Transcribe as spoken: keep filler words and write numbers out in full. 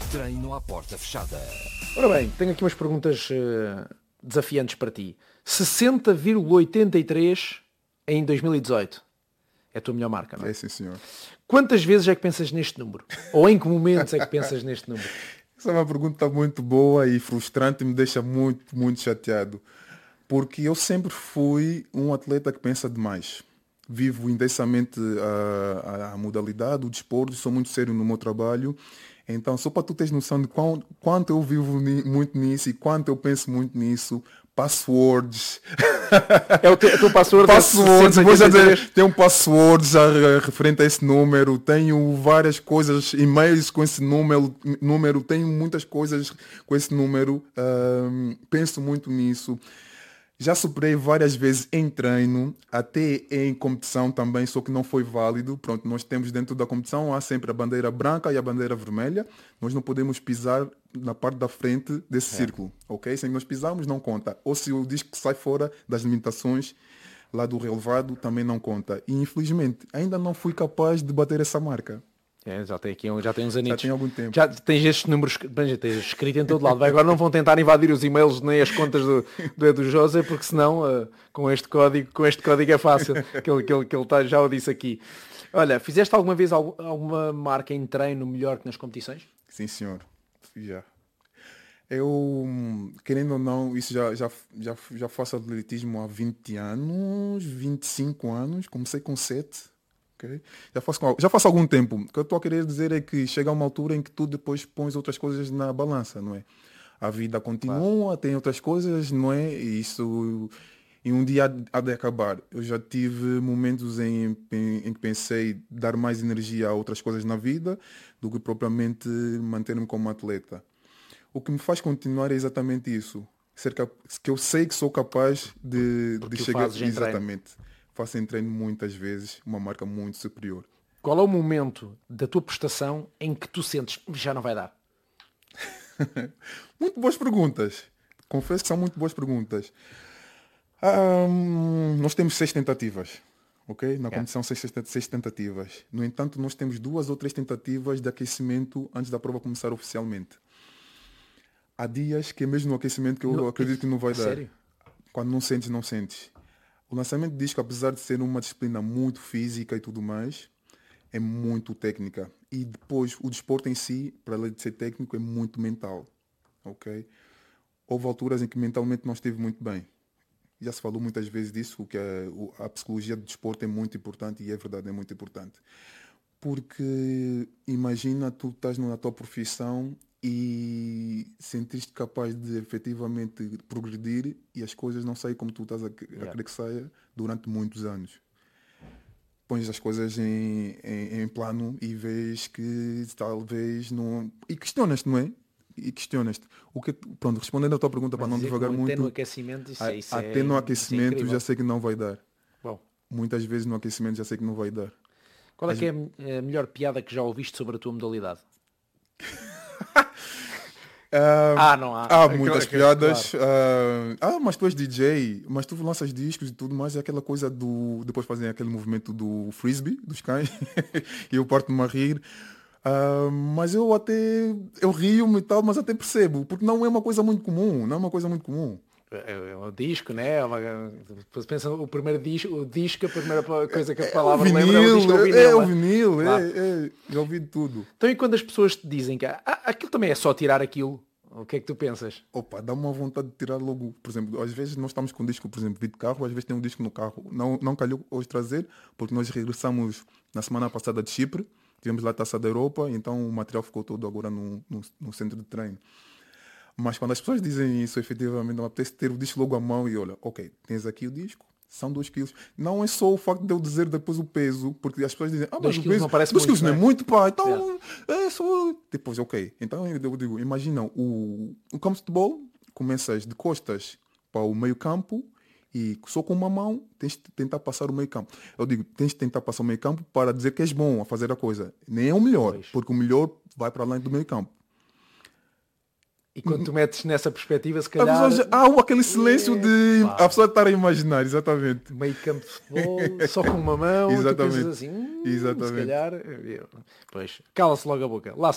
Treino à porta fechada. Ora bem, tenho aqui umas perguntas uh, desafiantes para ti. sessenta vírgula oitenta e três em dois mil e dezoito. É a tua melhor marca, não é? É sim, senhor. Quantas vezes é que pensas neste número? Ou em que momentos é que pensas neste número? Essa é uma pergunta muito boa e frustrante e me deixa muito, muito chateado. Porque eu sempre fui um atleta que pensa demais. Vivo intensamente a, a, a modalidade, o desporto, sou muito sério no meu trabalho. Então, só para tu teres noção de quão, quanto eu vivo ni, muito nisso e quanto eu penso muito nisso, passwords. É o teu, o teu password? Passwords, vou já dizer, tenho um password já referente a esse número, tenho várias coisas, e-mails com esse número, número tenho muitas coisas com esse número, um, penso muito nisso. Já superei várias vezes em treino, até em competição também, só que não foi válido. Pronto, nós temos dentro da competição, há sempre a bandeira branca e a bandeira vermelha. Nós não podemos pisar na parte da frente desse é. círculo, ok? Se nós pisarmos, não conta. Ou se o disco sai fora das limitações lá do relevado, também não conta. E infelizmente, ainda não fui capaz de bater essa marca. É, já tem aqui já tem uns anitos. Já tem algum tempo. Já tens estes números bem, tens escrito em todo lado. Agora não vão tentar invadir os e-mails nem as contas do, do Edu José, porque senão uh, com este código, com este código é fácil. que ele, que ele, que ele tá, já o disse aqui. Olha, fizeste alguma vez alguma marca em treino melhor que nas competições? Sim, senhor. Já. Eu, querendo ou não, isso já, já, já, já faço atletismo há vinte anos, vinte e cinco anos. Comecei com sete. Okay. Já, faço, já faço algum tempo. O que eu estou a querer dizer é que chega a uma altura em que tu depois pões outras coisas na balança, não é? A vida continua, claro. Tem outras coisas, não é? E isso e um dia há de acabar. Eu já tive momentos em, em, em que pensei dar mais energia a outras coisas na vida do que propriamente manter-me como atleta. O que me faz continuar é exatamente isso. Ser cap- que eu sei que sou capaz de, de chegar exatamente. Faço em treino muitas vezes uma marca muito superior. Qual é o momento da tua prestação em que tu sentes já não vai dar? Muito boas perguntas. Confesso que são muito boas perguntas. Um, nós temos seis tentativas, ok? Na competição seis, seis tentativas. No entanto, nós temos duas ou três tentativas de aquecimento antes da prova começar oficialmente. Há dias que é mesmo no aquecimento que eu no, acredito que não vai dar. Sério? Quando não sentes, não sentes. O lançamento de disco, apesar de ser uma disciplina muito física e tudo mais, é muito técnica. E depois, o desporto em si, para além de ser técnico, é muito mental. Ok? Houve alturas em que mentalmente não esteve muito bem. Já se falou muitas vezes disso, que a, a psicologia do desporto é muito importante, e é verdade, é muito importante. Porque imagina, tu estás na tua profissão e sentiste capaz de efetivamente progredir e as coisas não saem como tu estás a, a yeah. querer que saia durante muitos anos. Pões as coisas em, em, em plano e vês que talvez não... E questionas-te, não é? E questionas-te. O que, pronto, respondendo à tua pergunta, mas para não devagar muito... Até no aquecimento, isso, a, isso até é, no aquecimento é já sei que não vai dar. Bom. Muitas vezes no aquecimento já sei que não vai dar. Qual é as... que é a melhor piada que já ouviste sobre a tua modalidade? Uh, ah, não há. Há muitas aquilo, piadas. Claro. Uh, ah, mas tu és D J, mas tu lanças discos e tudo mais, é aquela coisa do... Depois fazem aquele movimento do frisbee, dos cães, e eu parto-me a rir. Uh, mas eu até... Eu rio-me e tal, mas até percebo, porque não é uma coisa muito comum, não é uma coisa muito comum. É um disco, né? Depois pensa o primeiro disco, o disco, a primeira coisa que a palavra é, é lembra é o disco, é o vinil. É o vinil, claro. é, é, já ouvi tudo. Então e quando as pessoas te dizem que ah, aquilo também é só tirar aquilo, o que é que tu pensas? Opa, dá uma vontade de tirar logo, por exemplo, às vezes nós estamos com um disco, por exemplo, de carro, às vezes tem um disco no carro. Não, não calhou hoje trazer, porque nós regressamos na semana passada de Chipre, tivemos lá a Taça da Europa, então o material ficou todo agora no, no, no centro de treino. Mas quando as pessoas dizem isso, efetivamente, não apetece ter o disco logo à mão e olha, ok, tens aqui o disco, são dois quilos. Não é só o facto de eu dizer depois o peso, porque as pessoas dizem, ah, mas o peso, não parece dois muito, quilos não é muito, pá, então yeah. é só... Depois, ok, então eu digo, imagina, o, o campo de futebol, começas de costas para o meio campo e só com uma mão tens de tentar passar o meio campo. Eu digo, tens de tentar passar o meio campo para dizer que és bom a fazer a coisa. Nem é o melhor, pois. Porque o melhor vai para além do meio campo. E quando tu metes nessa perspectiva, se calhar... Há já, ah, aquele silêncio é, de pá. A pessoa estar a imaginar, exatamente. Meio campo de futebol, só com uma mão, exatamente. Tu pensas assim, hum, exatamente. se calhar... Pois, cala-se logo a boca. Lá